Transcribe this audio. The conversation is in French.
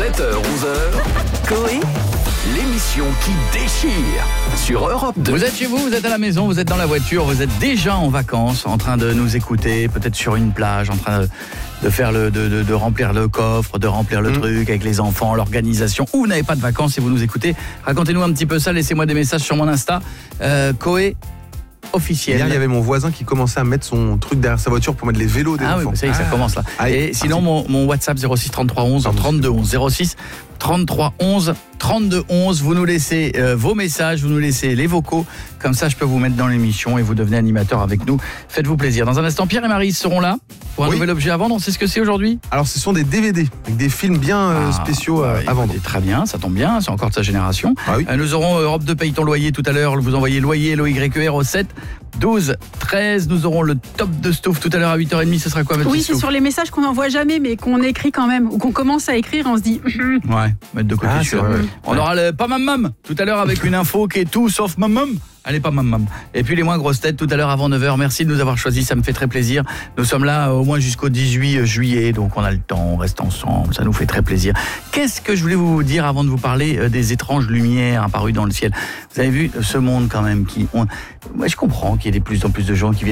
7h-11h, Coé, l'émission qui déchire sur Europe 2. Vous êtes chez vous, vous êtes à la maison, vous êtes dans la voiture, vous êtes déjà en vacances, en train de nous écouter, peut-être sur une plage, en train de faire de remplir le coffre, de remplir le truc avec les enfants, l'organisation, ou vous n'avez pas de vacances et vous nous écoutez. Racontez-nous un petit peu ça, laissez-moi des messages sur mon Insta. Coé officiel. Hier, il y avait mon voisin qui commençait à mettre son truc derrière sa voiture pour mettre les vélos des enfants. Oui, ça y est, ça commence là. Et sinon, mon WhatsApp 06 33 11 32 11 06 33 11 32 11. Vous nous laissez vos messages, vous nous laissez les vocaux. Comme ça, je peux vous mettre dans l'émission et vous devenez animateur avec nous. Faites-vous plaisir. Dans un instant, Pierre et Marie seront là pour un nouvel objet à vendre. On sait ce que c'est aujourd'hui ? Alors, ce sont des DVD avec des films bien spéciaux à vendre. Très bien, ça tombe bien. C'est encore de sa génération. Ah oui. Nous aurons Europe 2 paye ton loyer tout à l'heure. Vous envoyez loyer, LOYER au 7 12 13. Nous aurons le top de Stouff tout à l'heure à 8h30. Ce sera quoi, votre Oui, Stouff ? c'est sur les messages qu'on n'envoie jamais, mais qu'on écrit quand même, ou qu'on commence à écrire, on se dit... Ouais, mettre de côté Ah, sûr. c'est vrai. On aura le pas mam tout à l'heure avec une info qui est tout sauf mam. Allez, pas mam. Et puis les moins grosses têtes tout à l'heure avant 9h. Merci de nous avoir choisis, ça me fait très plaisir. Nous sommes là au moins jusqu'au 18 juillet, donc on a le temps, on reste ensemble, ça nous fait très plaisir. Qu'est-ce que je voulais vous dire avant de vous parler des étranges lumières apparues dans le ciel ? Vous avez vu ce monde quand même moi je comprends qu'il y ait de plus en plus de gens qui viennent